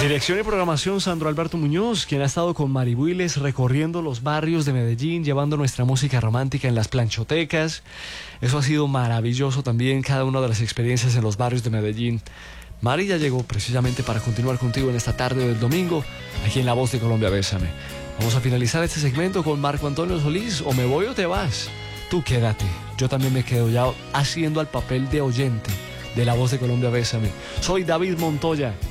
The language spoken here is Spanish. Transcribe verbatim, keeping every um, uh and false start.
Dirección y programación Sandro Alberto Muñoz, quien ha estado con Maribuiles recorriendo los barrios de Medellín, llevando nuestra música romántica en las planchotecas. Eso ha sido maravilloso también, cada una de las experiencias en los barrios de Medellín. Mari ya llegó precisamente para continuar contigo en esta tarde del domingo, aquí en La Voz de Colombia, Bésame. Vamos a finalizar este segmento con Marco Antonio Solís, o me voy o te vas. Tú quédate, yo también me quedo ya haciendo el papel de oyente de La Voz de Colombia, Bésame. Soy David Montoya.